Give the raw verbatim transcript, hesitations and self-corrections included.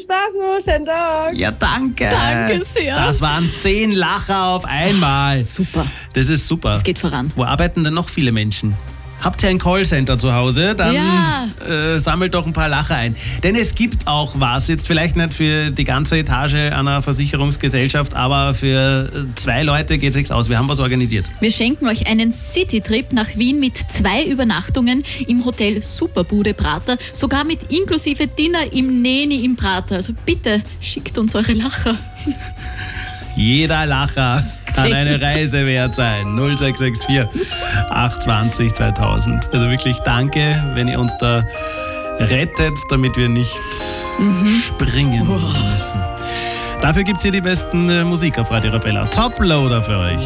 Spaß noch, schönen Tag. Ja, danke. Danke sehr. Das waren zehn Lacher auf einmal. Super. Das ist super. Es geht voran. Wo arbeiten denn noch viele Menschen? Habt ihr ein Callcenter zu Hause, dann Ja. äh, sammelt doch ein paar Lacher ein. Denn es gibt auch was, jetzt vielleicht nicht für die ganze Etage einer Versicherungsgesellschaft, aber für zwei Leute geht es sich aus. Wir haben was organisiert. Wir schenken euch einen Citytrip nach Wien mit zwei Übernachtungen im Hotel Superbude Prater, sogar mit inklusive Dinner im Neni im Prater. Also bitte schickt uns eure Lacher. Jeder Lacher kann eine Reise wert sein. null sechs sechs vier, acht zwei null, zweitausend. Also wirklich danke, wenn ihr uns da rettet, damit wir nicht mhm. springen müssen. Dafür gibt es hier die besten äh, Musik auf Radio Arabella. Toploader für euch.